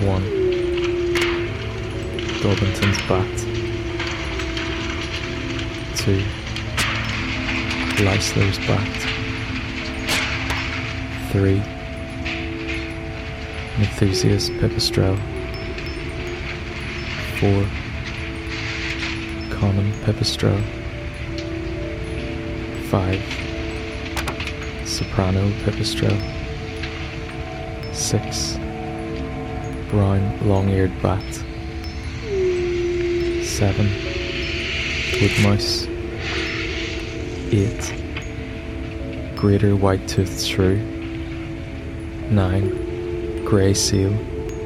1. Dobington's bat. 2. Leisler's bat. 3. Methusias pipistrelle. 4. Common pipistrelle. 5. Soprano pipistrelle. 6. Brown long-eared bat. 7. Woodmouse. 8. Greater white-toothed shrew. 9. Grey seal.